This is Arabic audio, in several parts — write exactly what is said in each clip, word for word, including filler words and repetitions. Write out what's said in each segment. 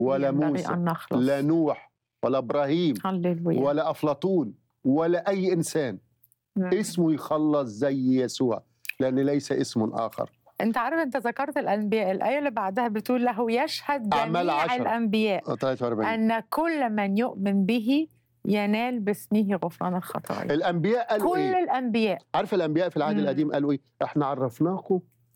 ولا ينبغي موسى أن نخلص. لا نوح ولا إبراهيم هللويا. ولا أفلاطون ولا أي إنسان مم. اسمه يخلص زي يسوع، لأن ليس اسم آخر. أنت عارف، أنت ذكرت الأنبياء، الآية اللي بعدها بتقول له يشهد أعمال جميع عشرة الأنبياء ثلاثة وأربعين. أن كل من يؤمن به ينال باسمه غفران الخطايا. الأنبياء قالوا كل إيه؟ الأنبياء. عارف الأنبياء في العهد مم. القديم قالوا إيه؟ إحنا عرفناكم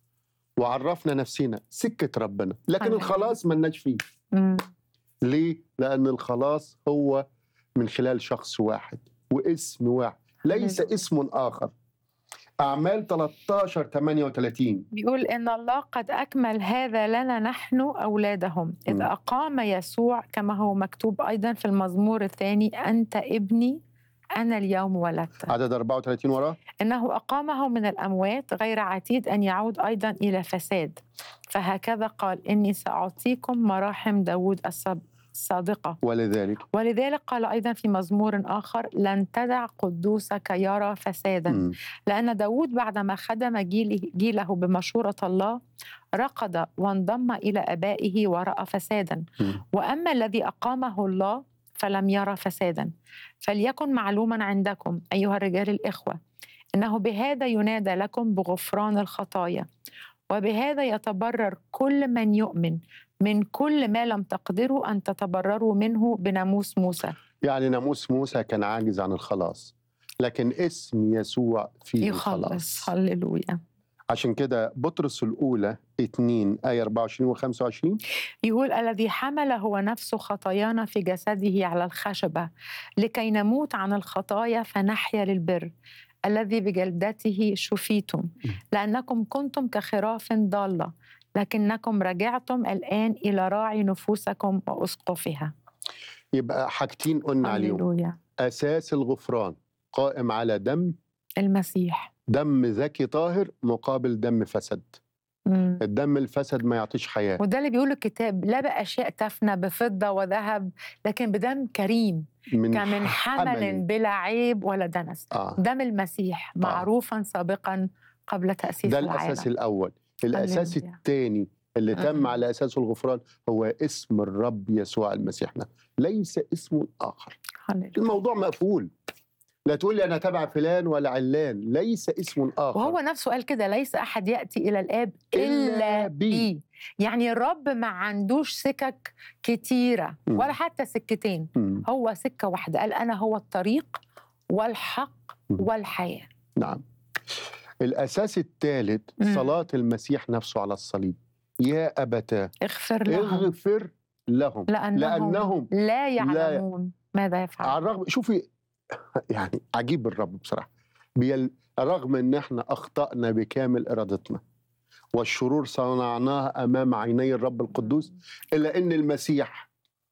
وعرفنا نفسنا سكة ربنا، لكن هللويا. الخلاص ملناش فيه. مم. ليه؟ لأن الخلاص هو من خلال شخص واحد واسم واحد، ليس هللويا. اسم آخر. أعمال ثلاثة عشر ثمانية وثلاثين بيقول إن الله قد أكمل هذا لنا نحن أولادهم إذ مم. أقام يسوع، كما هو مكتوب أيضا في المزمور الثاني: أنت ابني أنا اليوم ولدت. عدد أربعة وثلاثين وراه. إنه أقامه من الأموات غير عتيد أن يعود أيضا إلى فساد، فهكذا قال: إني سأعطيكم مراحم داود الصب- الصادقة. ولذلك ولذلك قال أيضا في مزمور آخر: لن تدع قدوسك يرى فسادا. مم. لأن داود بعدما خدم جيله, جيله بمشورة الله رقد وانضم إلى أبائه ورأى فسادا. مم. وأما الذي أقامه الله فلم يرى فسادا. فليكن معلوما عندكم أيها الرجال الإخوة إنه بهذا ينادى لكم بغفران الخطايا، وبهذا يتبرر كل من يؤمن من كل ما لم تقدروا أن تتبرروا منه بناموس موسى. يعني ناموس موسى كان عاجز عن الخلاص، لكن اسم يسوع فيه يخلص. الخلاص. هللويا. عشان كده بطرس الأولى اثنين آية أربعة وعشرين وخمسة وعشرين يقول: الذي حمل هو نفسه خطايانا في جسده على الخشبة لكي نموت عن الخطايا فنحيا للبر، الذي بجلدته شفيتم، لأنكم كنتم كخراف ضالة لكنكم رجعتم الآن إلى راعي نفوسكم وأسقفها. يبقى حاجتين قلنا عليهم. هللويا. أساس الغفران قائم على دم المسيح. دم زكي طاهر مقابل دم فسد. مم. الدم الفسد ما يعطيش حياة. وده اللي بيقول الكتاب: لا بأشياء تفنى بفضة وذهب، لكن بدم كريم من كمن حمل حمل. بلا عيب ولا دنس. آه. دم المسيح معروفا سابقا قبل تأسيس ده العالم. الأساس الأول. الأساس هللويا. الثاني اللي تم مم. على أساسه الغفران هو اسم الرب يسوع المسيحنا، ليس اسم آخر. هللويا. الموضوع مقفول. لا تقول لي أنا تبع فلان ولا علان، ليس اسم آخر. وهو نفسه قال كده: ليس أحد يأتي إلى الآب إلا إلا بي. بي. يعني الرب ما عندوش سكك كتيرة مم. ولا حتى سكتين، مم. هو سكة واحدة. قال: أنا هو الطريق والحق مم. والحياة. نعم. الأساس الثالث مم. صلاة المسيح نفسه على الصليب: يا أبتاه اغفر لهم اغفر لهم لأنهم, لأنهم لا يعلمون ماذا يفعل. على الرغم، شوفي يعني عجيب الرب بصراحة، بيل... رغم ان احنا اخطأنا بكامل ارادتنا والشرور صنعناها امام عيني الرب القدوس، الا ان المسيح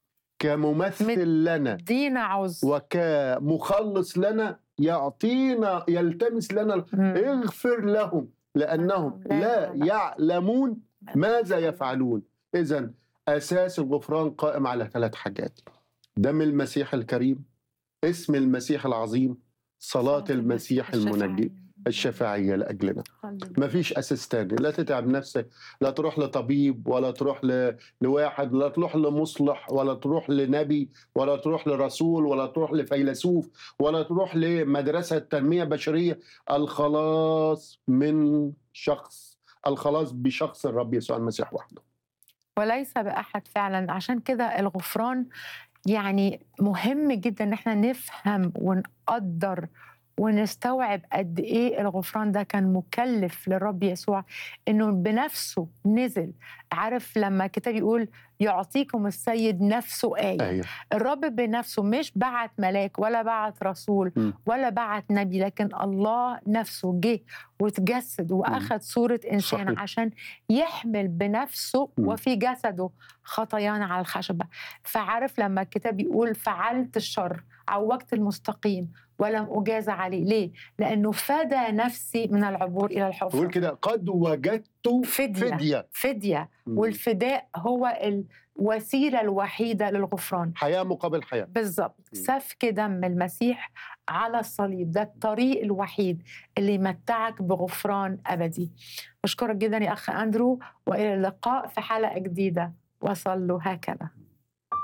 كممثل لنا دينا عذر وكمخلص لنا يعطينا يلتمس لنا مم. اغفر لهم لانهم لا لا يعلمون. يعلمون ماذا يفعلون. اذا اساس الغفران قائم على ثلاث حاجات: دم المسيح الكريم، اسم المسيح العظيم، صلاة المسيح المنجي الشفاعية لأجلنا. ما فيش أساس تاني. لا تتعب نفسك، لا تروح لطبيب ولا تروح ل... لواحد، لا تروح لمصلح ولا تروح لنبي ولا تروح لرسول ولا تروح لفيلسوف ولا تروح لمدرسة تنمية بشرية. الخلاص من شخص، الخلاص بشخص الرب يسوع المسيح وحده، وليس بأحد فعلا. عشان كده الغفران يعني مهم جدا ان احنا نفهم ونقدر ونستوعب قد ايه الغفران ده كان مكلف للرب يسوع، انه بنفسه نزل. عارف لما الكتاب يقول يعطيكم السيد نفسه آية، أيوة. الرب بنفسه مش بعت ملاك ولا بعت رسول م. ولا بعت نبي، لكن الله نفسه جه وتجسد واخذ صورة انسان صحيح. عشان يحمل بنفسه م. وفي جسده خطايانا على الخشبة. فعارف لما الكتاب يقول فعلت الشر عوجت المستقيم ولم أجاز عليه، ليه؟ لأنه فدى نفسي من العبور إلى الحفرة. يقول كده قد وجدت فدية فدية, فدية. والفداء هو الوسيلة الوحيدة للغفران، حياة مقابل حياة. بالضبط. سفك دم المسيح على الصليب ده الطريق الوحيد اللي يمتعك بغفران أبدي. أشكرك جدا يا أخ أندرو، وإلى اللقاء في حلقة جديدة، وصلوا هكذا.